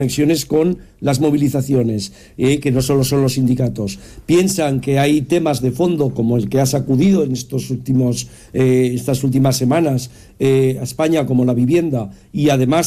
conexiones con las movilizaciones, que no solo son los sindicatos. Piensan que hay temas de fondo como el que ha sacudido en estas últimas semanas a España, como la vivienda, y además